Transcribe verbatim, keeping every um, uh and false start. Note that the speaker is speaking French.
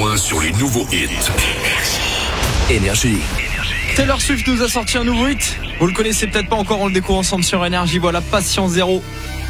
un sur les nouveaux hits. Énergie. Taylor Swift nous a sorti un nouveau hit. Vous le connaissez peut-être pas encore, on le découvre ensemble sur Énergie. Voilà, Patient Zéro.